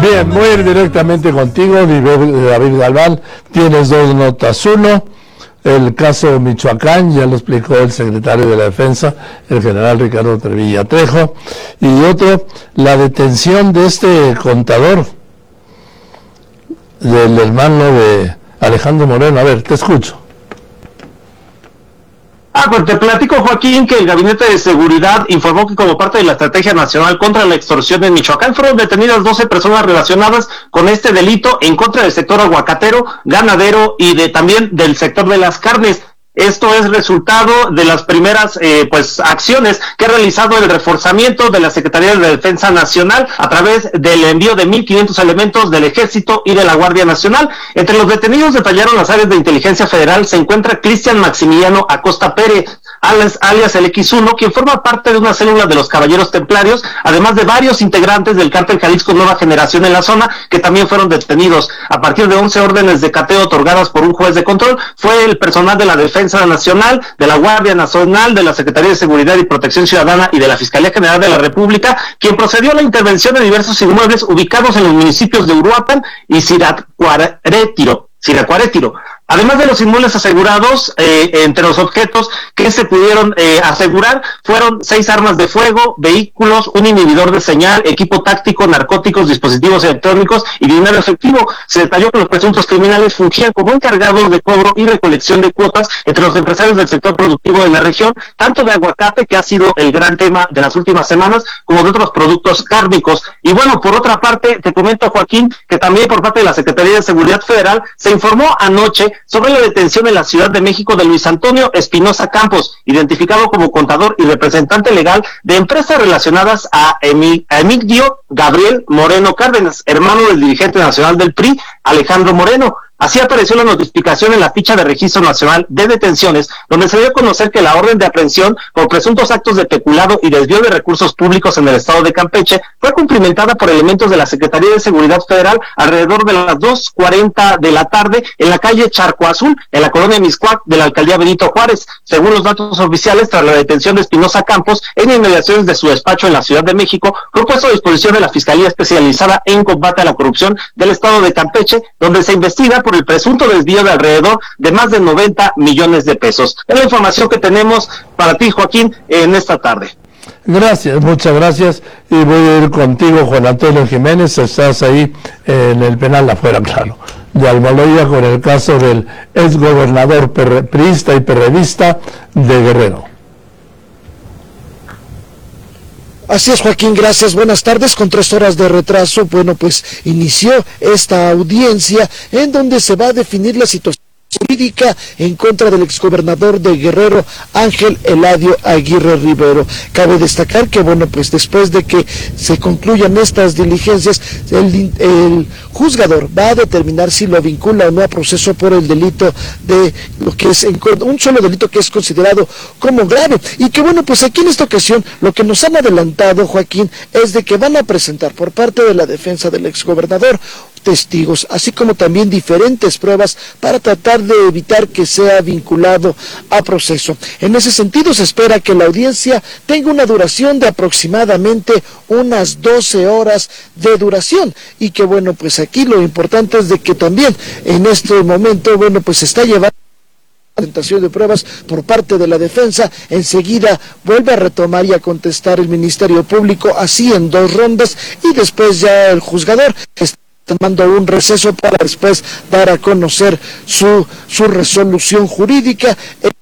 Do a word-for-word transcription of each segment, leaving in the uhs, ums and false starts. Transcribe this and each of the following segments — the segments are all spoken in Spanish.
Bien, voy a ir directamente contigo, David Galván. Tienes dos notas. Uno, el caso Michoacán, ya lo explicó el secretario de la Defensa, el general Ricardo Trevilla Trejo. Y otro, la detención de este contador, del hermano de Alejandro Moreno. A ver, te escucho. Ah, pues te platico, Joaquín, que el Gabinete de Seguridad informó que como parte de la Estrategia Nacional contra la Extorsión en Michoacán fueron detenidas doce personas relacionadas con este delito en contra del sector aguacatero, ganadero y de también del sector de las carnes. Esto es resultado de las primeras eh, pues acciones que ha realizado el reforzamiento de la Secretaría de Defensa Nacional a través del envío de mil quinientos elementos del Ejército y de la Guardia Nacional. Entre los detenidos detallaron las áreas de inteligencia federal se encuentra Cristian Maximiliano Acosta Pérez, alias, alias el equis uno, quien forma parte de una célula de los Caballeros Templarios, además de varios integrantes del Cártel Jalisco Nueva Generación en la zona, que también fueron detenidos. A partir de once órdenes de cateo otorgadas por un juez de control, fue el personal de la Defensa Nacional, de la Guardia Nacional, de la Secretaría de Seguridad y Protección Ciudadana y de la Fiscalía General de la República, quien procedió a la intervención de diversos inmuebles ubicados en los municipios de Uruapan y Siracuaretiro. Siracuaretiro. Además de los inmuebles asegurados, eh, entre los objetos que se pudieron eh, asegurar fueron seis armas de fuego, vehículos, un inhibidor de señal, equipo táctico, narcóticos, dispositivos electrónicos y dinero efectivo. Se detalló que los presuntos criminales fungían como encargados de cobro y recolección de cuotas entre los empresarios del sector productivo de la región, tanto de aguacate, que ha sido el gran tema de las últimas semanas, como de otros productos cárnicos. Y bueno, por otra parte, te comento, Joaquín, que también por parte de la Secretaría de Seguridad Federal se informó anoche sobre la detención en la Ciudad de México de Luis Antonio Espinosa Campos, identificado como contador y representante legal de empresas relacionadas a, Emi, a Emilio Gabriel Moreno Cárdenas, hermano del dirigente nacional del P R I, Alejandro Moreno. Así apareció la notificación en la ficha de Registro Nacional de Detenciones, donde se dio a conocer que la orden de aprehensión por presuntos actos de peculado y desvío de recursos públicos en el estado de Campeche fue cumplimentada por elementos de la Secretaría de Seguridad Federal alrededor de las dos cuarenta de la tarde en la calle Charco Azul, en la colonia Mixcoac de la alcaldía Benito Juárez. Según los datos oficiales, tras la detención de Espinosa Campos en inmediaciones de su despacho en la Ciudad de México, fue puesto a disposición de la Fiscalía Especializada en Combate a la Corrupción del estado de Campeche, donde se investiga por el presunto desvío de alrededor de más de noventa millones de pesos. Es la información que tenemos para ti, Joaquín, en esta tarde. Gracias, muchas gracias. Y voy a ir contigo, Juan Antonio Jiménez. Estás ahí en el penal afuera, claro, de Almoloya, con el caso del exgobernador priista y perredista de Guerrero. Así es, Joaquín, gracias, buenas tardes. Con tres horas de retraso, bueno, pues inició esta audiencia en donde se va a definir la situación jurídica en contra del exgobernador de Guerrero, Ángel Eladio Aguirre Rivero. Cabe destacar que, bueno, pues después de que se concluyan estas diligencias, el, el juzgador va a determinar si lo vincula o no a proceso por el delito de lo que es un solo delito que es considerado como grave. Y que, bueno, pues aquí en esta ocasión lo que nos han adelantado, Joaquín, es de que van a presentar por parte de la defensa del exgobernador testigos, así como también diferentes pruebas para tratar de evitar que sea vinculado a proceso. En ese sentido, se espera que la audiencia tenga una duración de aproximadamente unas doce horas de duración, y que, bueno, pues aquí lo importante es de que también en este momento, bueno, pues se está llevando presentación de pruebas por parte de la defensa. Enseguida vuelve a retomar y a contestar el Ministerio Público, así en dos rondas, y después ya el juzgador está tomando un receso para después dar a conocer su, su resolución jurídica,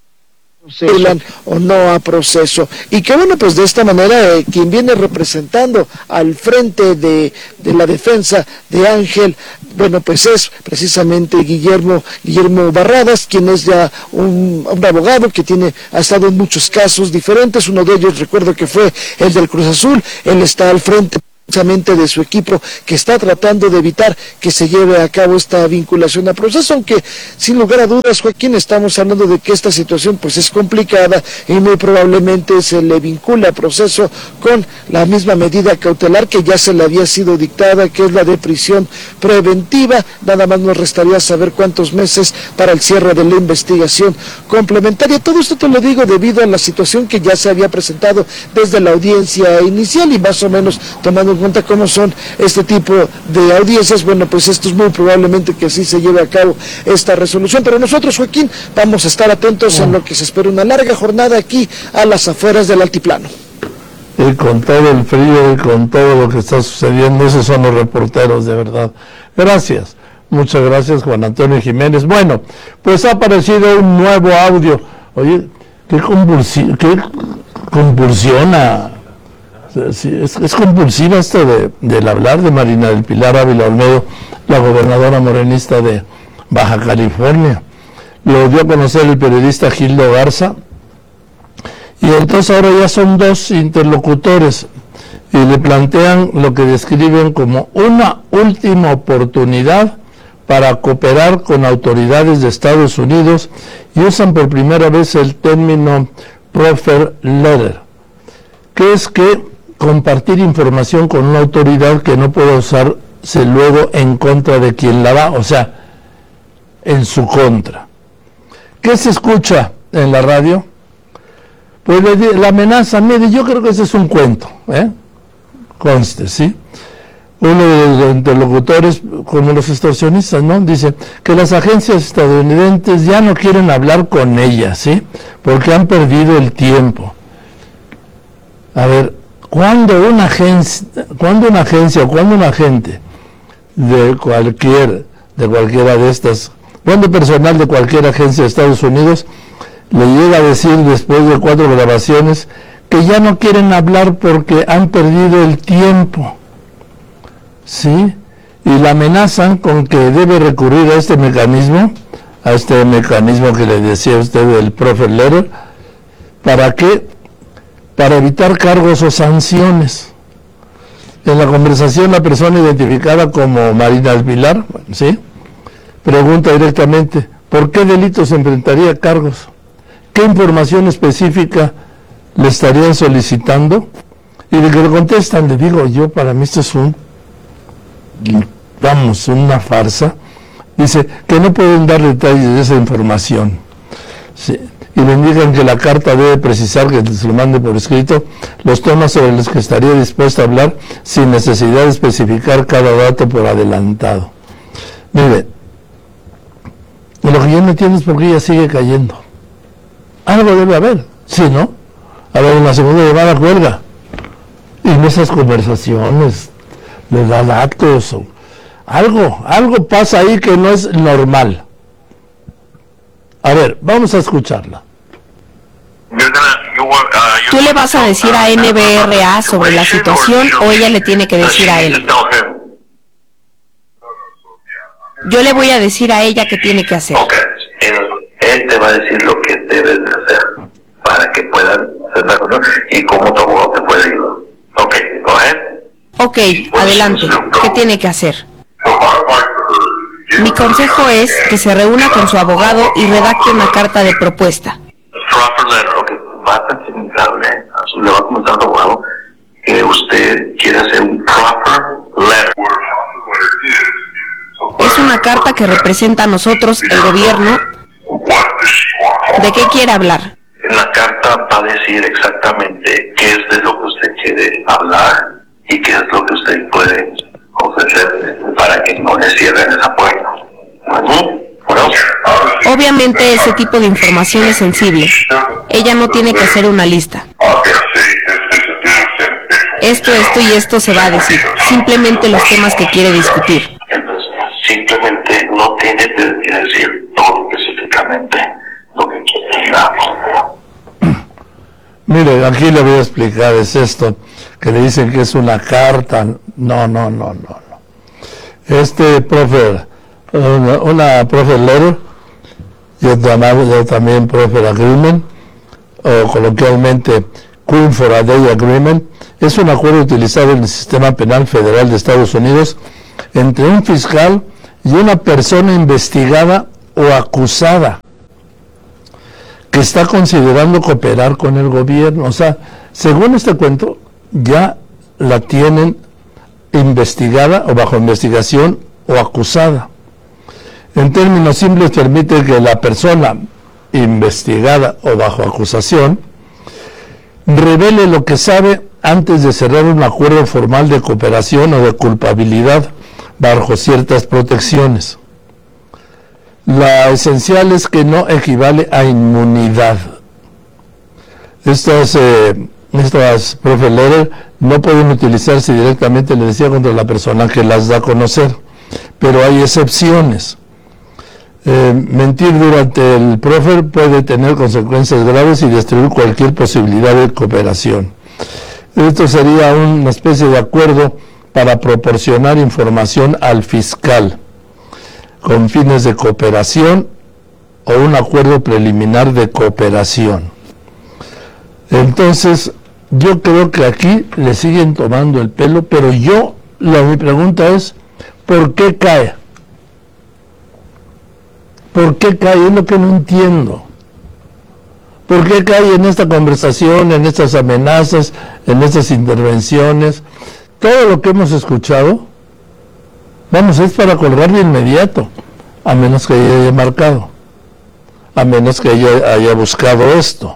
vincularan o no a proceso. Y que, bueno, pues de esta manera eh, quien viene representando al frente de, de la defensa de Ángel, bueno, pues es precisamente Guillermo Guillermo Barradas, quien es ya un, un abogado que tiene ha estado en muchos casos diferentes. Uno de ellos, recuerdo que fue el del Cruz Azul. Él está al frente de su equipo, que está tratando de evitar que se lleve a cabo esta vinculación a proceso, aunque sin lugar a dudas, Joaquín, estamos hablando de que esta situación pues es complicada y muy probablemente se le vincula a proceso con la misma medida cautelar que ya se le había sido dictada, que es la de prisión preventiva. Nada más nos restaría saber cuántos meses para el cierre de la investigación complementaria. Todo esto te lo digo debido a la situación que ya se había presentado desde la audiencia inicial, y más o menos tomando en cuenta cómo son este tipo de audiencias, bueno, pues esto es muy probablemente que así se lleve a cabo esta resolución. Pero nosotros, Joaquín, vamos a estar atentos en lo que se espera una larga jornada aquí a las afueras del altiplano. Y con todo el frío y con todo lo que está sucediendo, esos son los reporteros, de verdad. Gracias. Muchas gracias, Juan Antonio Jiménez. Bueno, pues ha aparecido un nuevo audio. Oye, qué, convulsi qué convulsiona. Sí, es, es compulsiva esto de, del hablar de Marina del Pilar Ávila Olmedo, la gobernadora morenista de Baja California. Lo dio a conocer el periodista Gildo Garza. Y entonces ahora ya son dos interlocutores y le plantean lo que describen como una última oportunidad para cooperar con autoridades de Estados Unidos y usan por primera vez el término proffer letter, que es que compartir información con una autoridad que no pueda usarse luego en contra de quien la da, o sea, en su contra. ¿Qué se escucha en la radio? Pues la amenaza, mire, yo creo que ese es un cuento, ¿eh? Conste, ¿sí? Uno de los interlocutores, como los extorsionistas, ¿no? Dice que las agencias estadounidenses ya no quieren hablar con ellas, ¿sí? Porque han perdido el tiempo. A ver, cuando una agencia, cuando una agencia o cuando un agente de cualquier, de cualquiera de estas, cuando personal de cualquier agencia de Estados Unidos le llega a decir después de cuatro grabaciones que ya no quieren hablar porque han perdido el tiempo, ¿sí? Y la amenazan con que debe recurrir a este mecanismo, a este mecanismo que le decía usted del proffer letter, ¿para qué? Para evitar cargos o sanciones. En la conversación la persona identificada como Marina del Pilar, ¿sí?, pregunta directamente, ¿por qué delito se enfrentaría a cargos? ¿Qué información específica le estarían solicitando? Y de que le contestan, le digo yo, para mí esto es un, vamos, una farsa. Dice que no pueden dar detalles de esa información. Sí. Y le indican que la carta debe precisar, que se lo mande por escrito, los temas sobre los que estaría dispuesto a hablar sin necesidad de especificar cada dato por adelantado. Mire, lo que yo no entiendo es por qué ella sigue cayendo. Algo debe haber, ¿sí, no? A ver, en la segunda llamada cuelga. Y en esas conversaciones le da datos. O algo, algo pasa ahí que no es normal. A ver, vamos a escucharla. ¿Tú le vas a decir a N B R A sobre la situación o ella le tiene que decir a él? Yo le voy a decir a ella qué tiene que hacer. Ok, él, él te va a decir lo que debes de hacer para que puedan hacer la cosa y cómo tu abogado te puede ayudar. Ok, go ahead. Ok, adelante. ¿Qué tiene que hacer? Mi consejo es que se reúna con su abogado y redacte una carta de propuesta. Proper letter, ok. Va a significarle, le va a comentar al abogado que usted quiere hacer un proper letter. Es una carta que representa a nosotros, el gobierno. ¿De qué quiere hablar? En la carta va a decir exactamente qué es de lo que usted quiere hablar y qué es lo que usted puede ofrecer para que no le cierren esa puerta. Obviamente ese tipo de información es sensible. Ella no tiene que hacer una lista. Esto, esto y esto se va a decir. Simplemente los temas que quiere discutir. Entonces, simplemente no tiene que decir todo específicamente lo que quiere hablar. Mire, aquí le voy a explicar, es esto, que le dicen que es una carta. No, no, no, no, no. Este proffer, una, una proffer letter, yo, yo también proffer agreement, o coloquialmente Queen for a Day Agreement, es un acuerdo utilizado en el sistema penal federal de Estados Unidos entre un fiscal y una persona investigada o acusada que está considerando cooperar con el gobierno. O sea, según este cuento, ya la tienen investigada o bajo investigación o acusada. En términos simples, permite que la persona investigada o bajo acusación revele lo que sabe antes de cerrar un acuerdo formal de cooperación o de culpabilidad bajo ciertas protecciones. La esencial es que no equivale a inmunidad. Estas, eh, estas profe Leder, no pueden utilizarse directamente, le decía, contra la persona que las da a conocer, pero hay excepciones. Eh, mentir durante el profe puede tener consecuencias graves y destruir cualquier posibilidad de cooperación. Esto sería una especie de acuerdo para proporcionar información al fiscal con fines de cooperación o un acuerdo preliminar de cooperación. Entonces, yo creo que aquí le siguen tomando el pelo, pero yo, la, mi pregunta es, ¿por qué cae? ¿Por qué cae? Es lo que no entiendo. ¿Por qué cae en esta conversación, en estas amenazas, en estas intervenciones? Todo lo que hemos escuchado, vamos, es para colgar de inmediato, a menos que ella haya marcado, a menos que ella haya buscado esto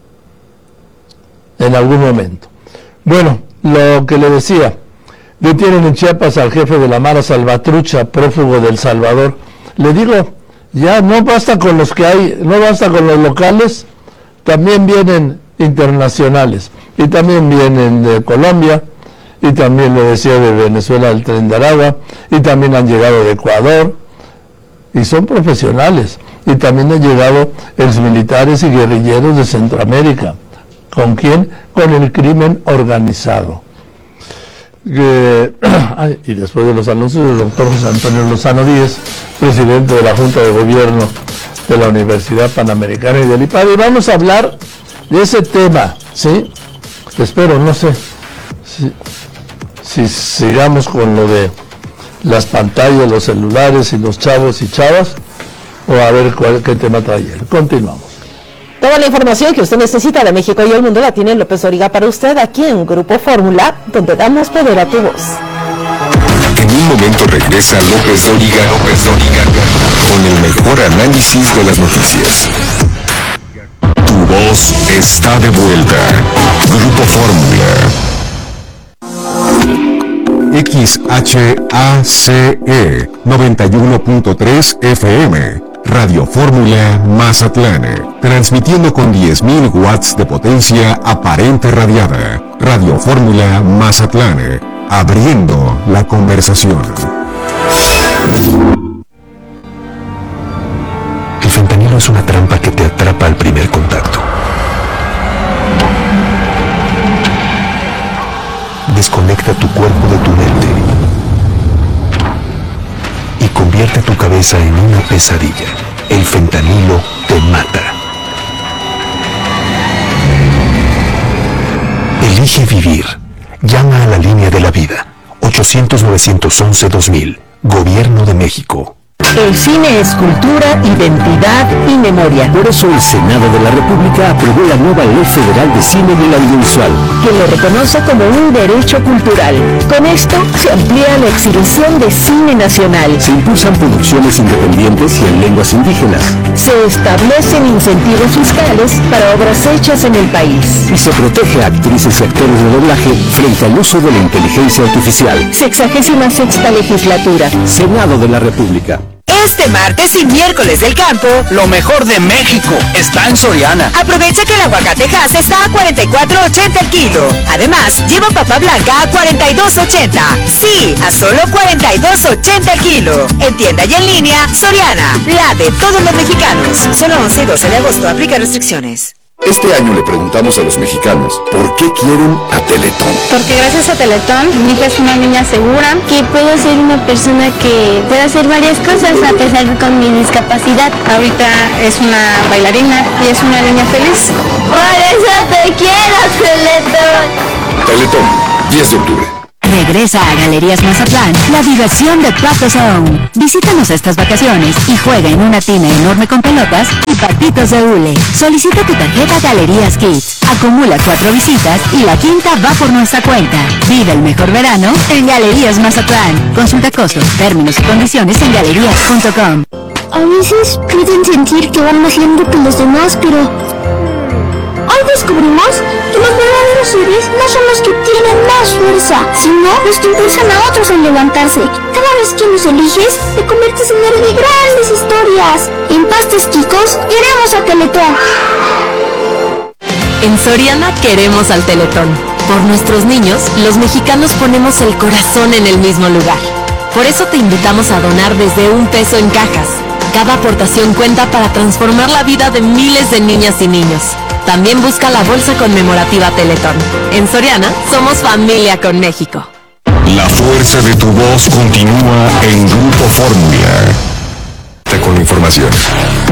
en algún momento. Bueno, lo que le decía, detienen en Chiapas al jefe de la Mara Salvatrucha, prófugo del Salvador. Le digo, ya no basta con los que hay, no basta con los locales, también vienen internacionales, y también vienen de Colombia, y también le decía de Venezuela, el Tren de Aragua, y también han llegado de Ecuador, y son profesionales, y también han llegado exmilitares y guerrilleros de Centroamérica. ¿Con quién? Con el crimen organizado. Eh, y después de los anuncios del doctor José Antonio Lozano Díez, presidente de la Junta de Gobierno de la Universidad Panamericana y del I P A D, y vamos a hablar de ese tema, ¿sí? Espero, no sé, si, si sigamos con lo de las pantallas, los celulares y los chavos y chavas, o a ver cuál, qué tema trae él. Continuamos. Toda la información que usted necesita de México y el mundo la tiene López Dóriga para usted aquí en Grupo Fórmula, donde damos poder a tu voz. En un momento regresa López Dóriga, López Dóriga, con el mejor análisis de las noticias. Tu voz está de vuelta. Grupo Fórmula. X H A C E noventa y uno punto tres F M. Radio Fórmula Mazatlán, transmitiendo con diez mil watts de potencia aparente radiada. Radio Fórmula Mazatlán, abriendo la conversación. El fentanilo es una trampa que te atrapa al primer contacto. Desconecta tu cuerpo de tu mente y convierte tu cabeza en una pesadilla. El fentanilo te mata. Elige vivir. Llama a la línea de la vida. ochocientos, novecientos once, dos mil. Gobierno de México. El cine es cultura, identidad y memoria. Por eso el Senado de la República aprobó la nueva Ley Federal de Cine del Audiovisual, que lo reconoce como un derecho cultural. Con esto se amplía la exhibición de cine nacional. Se impulsan producciones independientes y en lenguas indígenas. Se establecen incentivos fiscales para obras hechas en el país. Y se protege a actrices y actores de doblaje frente al uso de la inteligencia artificial. Sexagésima sexta legislatura. Senado de la República. Este martes y miércoles del campo, lo mejor de México está en Soriana. Aprovecha que el aguacate Hass está a cuarenta y cuatro ochenta el kilo. Además, lleva papa blanca a cuarenta y dos ochenta. Sí, a solo cuarenta y dos ochenta el kilo. En tienda y en línea, Soriana, la de todos los mexicanos. Solo once y doce de agosto, aplica restricciones. Este año le preguntamos a los mexicanos por qué quieren a Teletón. Porque gracias a Teletón, mi hija es una niña segura, que puedo ser una persona que puede hacer varias cosas a pesar de con mi discapacidad. Ahorita es una bailarina y es una niña feliz. Por eso te quiero, Teletón. Teletón, diez de octubre. Regresa a Galerías Mazatlán la diversión de Patos Aún. Visítanos estas vacaciones y juega en una tina enorme con pelotas y patitos de hule. Solicita tu tarjeta Galerías Kids. Acumula cuatro visitas y la quinta va por nuestra cuenta. Vive el mejor verano en Galerías Mazatlán. Consulta costos, términos y condiciones en galerías punto com. A veces pueden sentir que van más lento que los demás, pero Hoy descubrimos que los verdaderos héroes no son los que tienen más fuerza, sino los que impulsan a otros a levantarse. Cada vez que nos eliges, te conviertes en héroe de grandes historias. En Pastes Quicos, queremos a Teletón. En Soriana queremos al Teletón. Por nuestros niños, los mexicanos ponemos el corazón en el mismo lugar. Por eso te invitamos a donar desde un peso en cajas. Cada aportación cuenta para transformar la vida de miles de niñas y niños. También busca la bolsa conmemorativa Teletón. En Soriana, somos familia con México. La fuerza de tu voz continúa en Grupo Fórmula. Con la información.